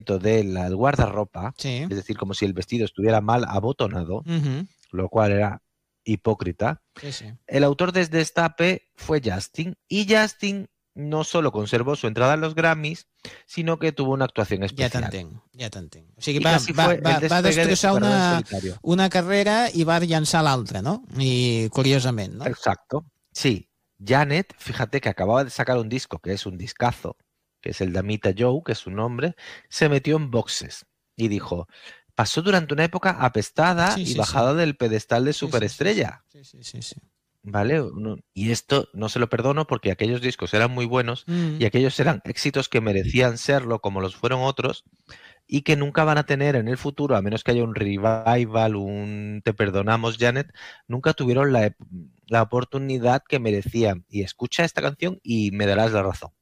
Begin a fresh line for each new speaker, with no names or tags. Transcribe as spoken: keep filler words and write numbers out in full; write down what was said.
del del guardarropa,
Sí.
es decir, como si el vestido estuviera mal abotonado,
Ujú.
lo cual era hipócrita.
Sí, sí.
El autor de Destape fue Justin, y Justin no solo conservó su entrada en los Grammys, sino que tuvo una actuación
Ja
especial.
t'entenc, ja t'entenc. O sigui,
Y
va,
casi
va,
fue
va,
el
va
despegue de su
destrossar
carrera en
una,
solitario.
una carrera i va llançar l'altra, no? I curiosament, no?
Exacto. Sí. Janet, fíjate que acababa de sacar un disco, que es un discazo, que es el Damita Joe, que es su nombre, se metió en boxes y dijo, pasó durante una época apestada
Sí,
y
sí, sí.
bajada del pedestal de
Sí, sí, sí, sí.
superestrella.
Sí, sí, sí, sí.
¿Vale? No- y esto no se lo perdono porque aquellos discos eran muy buenos
Mm.
y aquellos eran éxitos que merecían serlo como los fueron otros y que nunca van a tener en el futuro, a menos que haya un revival, un te perdonamos, Janet, nunca tuvieron la, la oportunidad que merecían. Y escucha esta canción y me darás la razón.